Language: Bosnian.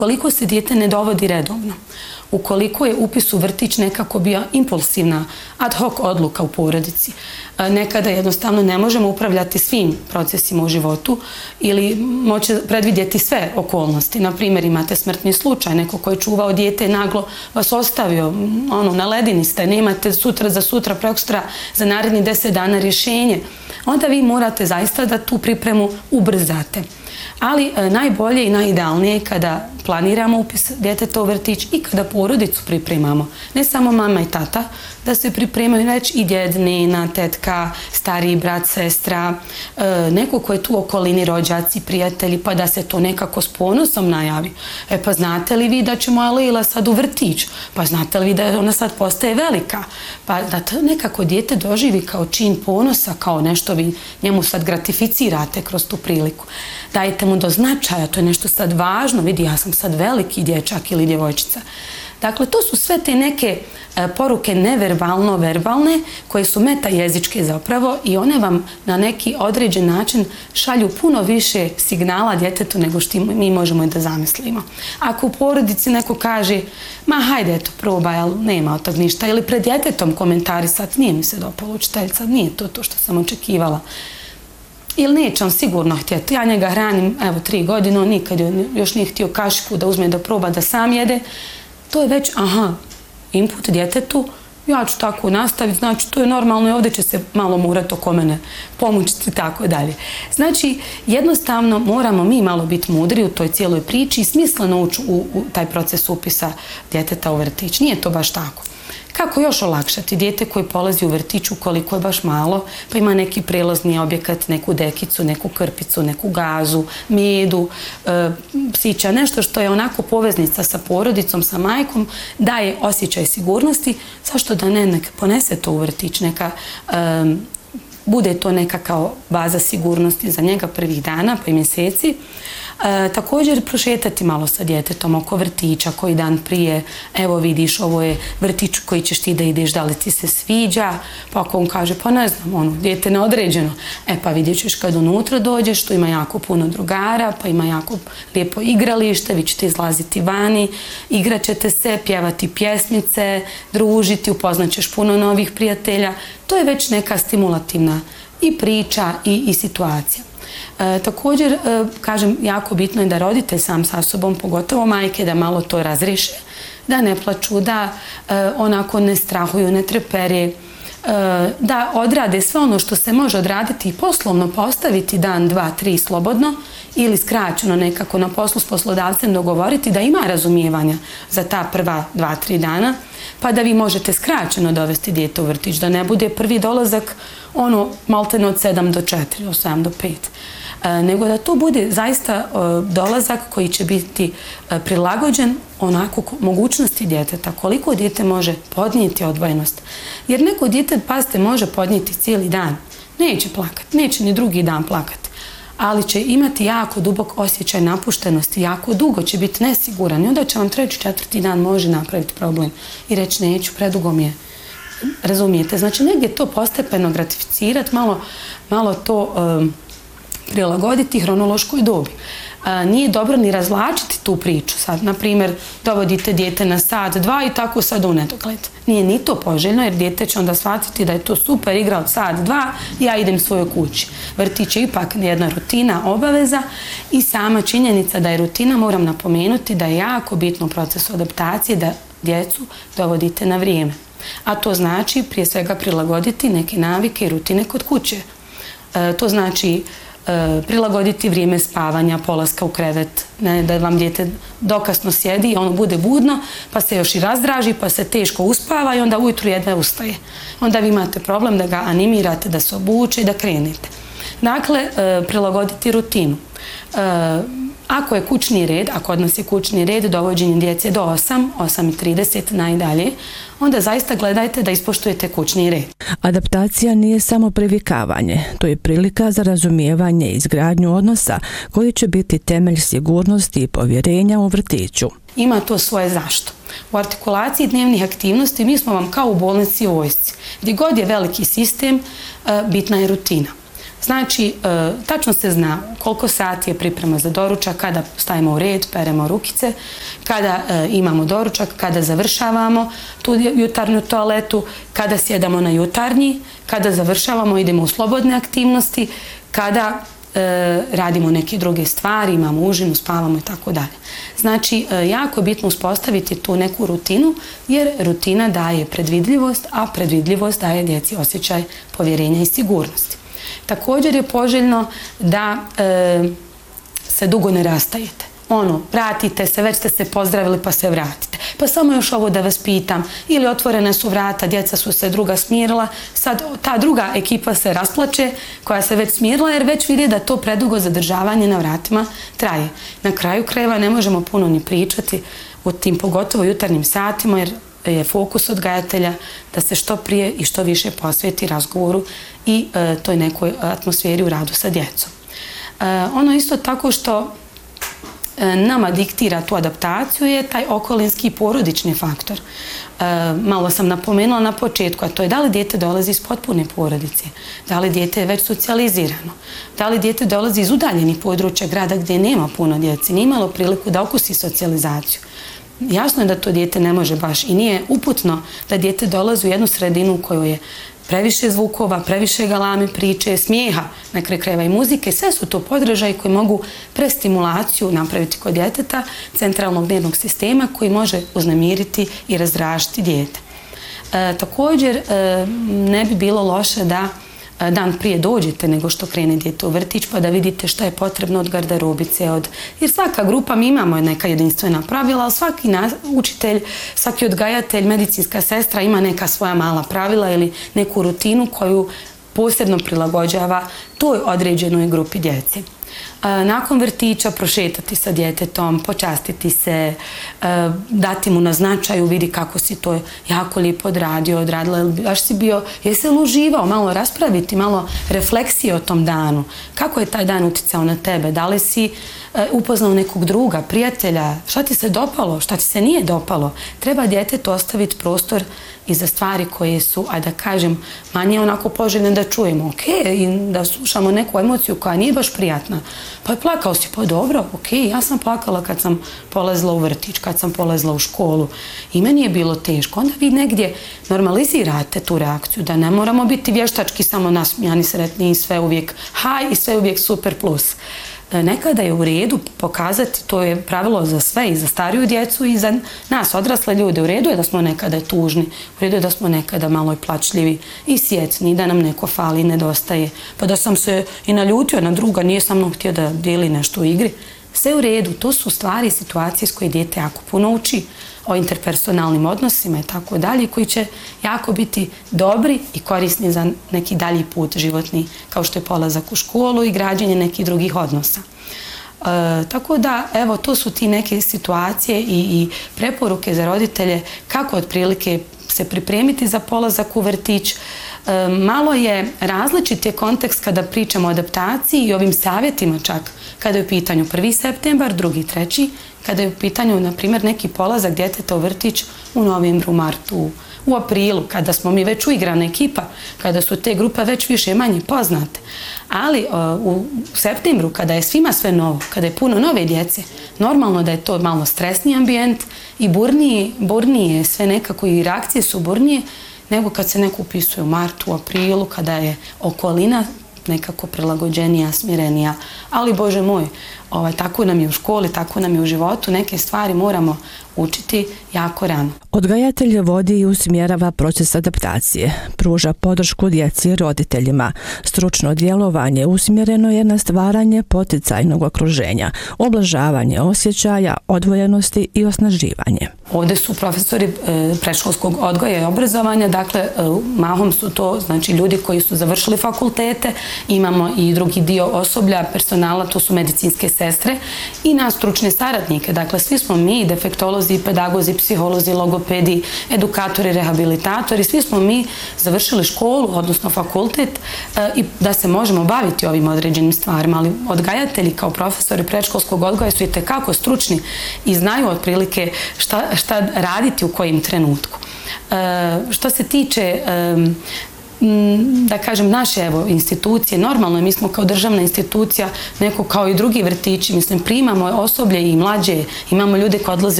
Ukoliko se dijete ne dovodi redovno, ukoliko je upis u vrtić nekako bio impulsivna ad hoc odluka u porodici, nekada jednostavno ne možemo upravljati svim procesima u životu ili moći predvidjeti sve okolnosti. Na primjer, imate smrtni slučaj, neko ko je čuvao dijete naglo vas ostavio, na ledini ste, nemate sutra, prekosutra, za naredni 10 dana rješenje. Onda vi morate zaista da tu pripremu ubrzate. Ali najbolje i najidealnije je kada planiramo upis djeteta u vrtić i kada porodicu pripremamo. Ne samo mama i tata, da se pripremaju već i djed, nena, tetka, stariji brat, sestra, neko ko je tu u okolini, rođaci, prijatelji, pa da se to nekako s ponosom najavi. Pa znate li vi da će moja Lila sad u vrtić? Pa znate li vi da ona sad postaje velika? Pa da to nekako dijete doživi kao čin ponosa, kao nešto vi njemu sad gratificirate kroz tu priliku. Dajte mu do značaja, to je nešto sad važno, vidi ja sam sad veliki dječak ili djevojčica. Dakle, to su sve te neke poruke neverbalno-verbalne koje su metajezičke zapravo i one vam na neki određen način šalju puno više signala djetetu nego što mi možemo i da zamislimo. Ako u porodici neko kaže, ma hajde, eto, probaj, ali nema od tog ništa, ili pred djetetom komentarisati, nije mi se dopalo učiteljica, nije to što sam očekivala. Ili neće on sigurno htjeti. Ja njega hranim, 3 godine, on nikad još nije htio kašiku da uzme da proba da sam jede. To je već, input djetetu, ja ću tako nastaviti, znači to je normalno i ovdje će se malo morati oko mene pomučiti i tako dalje. Znači, jednostavno moramo mi malo biti mudri u toj cijeloj priči i smisleno ući u taj proces upisa djeteta u vrtić. Nije to baš tako. Kako još olakšati dijete koji polazi u vrtiću koliko je baš malo, pa ima neki prelazni objekat, neku dekicu, neku krpicu, neku gazu, medu, psića, nešto što je onako poveznica sa porodicom, sa majkom, daje osjećaj sigurnosti, zašto da ne, neka ponese to u vrtić, neka bude to neka kao baza sigurnosti za njega prvih dana, pa i mjeseci. Također prošetati malo sa djetetom oko vrtića koji dan prije, evo vidiš ovo je vrtić koji ćeš ti da ideš, da li ti se sviđa, pa ako on kaže pa ne znam, dijete neodređeno, pa vidjet ćeš kad unutra dođeš, tu ima jako puno drugara, pa ima jako lijepo igralište, vi ćete izlaziti vani, igrat ćete se, pjevati pjesmice, družiti, upoznat ćeš puno novih prijatelja, to je već neka stimulativna i priča i situacija. Također, kažem, jako bitno je da roditelj sam sa sobom, pogotovo majke, da malo to razriješe, da ne plaču, da onako ne strahuju, ne trepere, da odrade sve ono što se može odraditi i poslovno postaviti dan, 2, 3 slobodno ili skraćeno nekako na poslu s poslodavcem dogovoriti da ima razumijevanja za ta prva 2, 3 dana, pa da vi možete skraćeno dovesti dijete u vrtić, da ne bude prvi dolazak maltene od 7 do 4, od 7 do 5. Nego da to bude zaista dolazak koji će biti prilagođen onako mogućnosti djeteta, koliko dijete može podnijeti odvojenost. Jer neko dijete, pazite, može podnijeti cijeli dan, neće plakati, neće ni drugi dan plakati, ali će imati jako dubok osjećaj napuštenosti, jako dugo će biti nesiguran i onda će vam 3. 4. dan može napraviti problem i reći neću, predugo mi je. Razumijete? Znači negdje to postepeno gratificirati, malo to prilagoditi hronološkoj dobi. Nije dobro ni razvlačiti tu priču. Sad, na primjer, dovodite dijete na sat, 2 i tako sad u nedogled. Nije ni to poželjno jer dijete će onda shvatiti da je to super igra od sat, 2 i ja idem svojoj kući. Vrtić je ipak jedna rutina, obaveza i sama činjenica da je rutina, moram napomenuti da je jako bitno u procesu adaptacije da djecu dovodite na vrijeme. A to znači prije svega prilagoditi neke navike i rutine kod kuće. To znači prilagoditi vrijeme spavanja, polaska u krevet, da vam dijete dokasno sjedi i ono bude budno, pa se još i razdraži, pa se teško uspava i onda ujutru jedva ustaje. Onda vi imate problem da ga animirate, da se obuče i da krenete. Dakle, prilagoditi rutinu. Ako je kućni red, a kod nas je kućni red dovođenje djece do 8:30 najdalje, onda zaista gledajte da ispoštujete kućni red. Adaptacija nije samo privikavanje, to je prilika za razumijevanje i izgradnju odnosa koji će biti temelj sigurnosti i povjerenja u vrtiću. Ima to svoje zašto. U artikulaciji dnevnih aktivnosti mi smo vam kao u bolnici i vojsci. Gdje god je veliki sistem, bitna je rutina. Znači, tačno se zna koliko sati je priprema za doručak, kada stavimo u red, peremo rukice, kada imamo doručak, kada završavamo tu jutarnju toaletu, kada sjedamo na jutarnji, kada završavamo, idemo u slobodne aktivnosti, kada radimo neke druge stvari, imamo užinu, spavamo i tako dalje. Znači, jako je bitno uspostaviti tu neku rutinu, jer rutina daje predvidljivost, a predvidljivost daje djeci osjećaj povjerenja i sigurnosti. Također je poželjno da se dugo ne rastajete. Vratite se, već ste se pozdravili pa se vratite. Pa samo još ovo da vas pitam, ili otvorene su vrata, djeca su se druga smirila, sad ta druga ekipa se rasplače koja se već smirila jer već vidi da to predugo zadržavanje na vratima traje. Na kraju krajeva ne možemo puno ni pričati u tim pogotovo jutarnjim satima jer je fokus odgajatelja da se što prije i što više posveti razgovoru i toj nekoj atmosferi u radu sa djecom. Ono isto tako što nama diktira tu adaptaciju je taj okolinski i porodični faktor. Malo sam napomenula na početku, a to je da li dijete dolazi iz potpune porodice, da li dijete je već socijalizirano, da li dijete dolazi iz udaljenih područja grada gdje nema puno djece, nije imalo priliku da okusi socijalizaciju. Jasno je da to dijete ne može baš i nije uputno da dijete dolazi u jednu sredinu u kojoj je previše zvukova, previše galame, priče, smijeha, na kraju krajeva i muzike. Sve su to podražaji koji mogu prestimulaciju napraviti kod djeteta centralnog nervnog sistema koji može uznemiriti i razdražiti dijete. Također, ne bi bilo loše da dan prije dođete nego što krene dijete u vrtić pa da vidite šta je potrebno od garderobice. Jer svaka grupa, mi imamo neka jedinstvena pravila, ali svaki učitelj, svaki odgajatelj, medicinska sestra ima neka svoja mala pravila ili neku rutinu koju posebno prilagođava toj određenoj grupi djece. Nakon vrtića prošetati sa djetetom, počastiti se, dati mu na značaju, vidi kako si to jako lijepo odradila, baš si bio, jesi li uživao, malo raspraviti, malo refleksije o tom danu, kako je taj dan uticao na tebe, da li si upoznao nekog druga, prijatelja, šta ti se dopalo, šta ti se nije dopalo. Treba djetetu ostaviti prostor i za stvari koje su, a da kažem, manje onako poželjne da čujemo, ok, i da slušamo neku emociju koja nije baš prijatna. Pa plakao si, pa dobro, ok, ja sam plakala kad sam polazila u vrtić, kad sam polazila u školu i meni je bilo teško. Onda vi negdje normalizirate tu reakciju, da ne moramo biti vještački samo nasmijani, sretni i sve uvijek haj i sve uvijek super plus. Nekada je u redu pokazati, to je pravilo za sve i za stariju djecu i za nas odrasle ljude. U redu je da smo nekada tužni, u redu je da smo nekada malo plačljivi i sjecni, da nam neko fali i nedostaje. Pa da sam se i naljutio na druga, nije sa mnom htio da dijeli nešto u igri. Sve u redu, to su stvari i situacije s koje dijete jako puno uči o interpersonalnim odnosima i tako dalje, koji će jako biti dobri i korisni za neki dalji put životni, kao što je polazak u školu i građenje nekih drugih odnosa. Tako da, evo, to su ti neke situacije i preporuke za roditelje kako otprilike se pripremiti za polazak u vrtić. Malo je različit je kontekst kada pričamo o adaptaciji i ovim savjetima čak kada je u pitanju 1. septembar, 2. 3. kada je u pitanju, na primjer, neki polazak djeteta u vrtić u novembru, martu, u aprilu, kada smo mi već uigrana ekipa, kada su te grupe već više manje poznate. Ali u septembru, kada je svima sve novo, kada je puno nove djece, normalno da je to malo stresniji ambijent i burnije, sve nekako i reakcije su burnije, nego kad se neko upisuje u martu, u aprilu, kada je okolina nekako prilagođenija, smirenija. Ali, Bože moj, tako nam je u školi, tako nam je u životu, neke stvari moramo učiti jako rano. Odgajatelj vodi i usmjerava proces adaptacije, pruža podršku djeci i roditeljima. Stručno djelovanje usmjereno je na stvaranje poticajnog okruženja, oblažavanje osjećaja, odvojenosti i osnaživanje. Ovdje su profesori predškolskog odgoja i obrazovanja, dakle, mahom su to znači ljudi koji su završili fakultete, imamo i drugi dio osoblja, personala, to su medicinske sestre i nas stručne saradnike, dakle, svi smo mi, defektolozi, pedagozi, psiholozi, logopedi, edukatori, rehabilitatori, svi smo mi završili školu, odnosno fakultet i da se možemo baviti ovim određenim stvarima, ali odgajatelji kao profesori predškolskog odgoja su i tekako stručni i znaju otprilike šta raditi u kojim trenutku. Što se tiče da kažem, naše institucije, normalno je, mi smo kao državna institucija, neko kao i drugi vrtići, mislim, primamo osoblje i mlađe, imamo ljude koji odlaze